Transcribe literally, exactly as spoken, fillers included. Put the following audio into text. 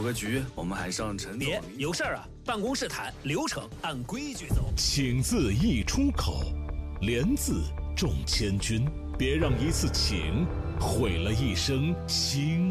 个局，我们还上陈总。 别有事儿啊，办公室谈，流程按规矩走。 请字一出口，连字重千钧，别让一次请毁了一生情。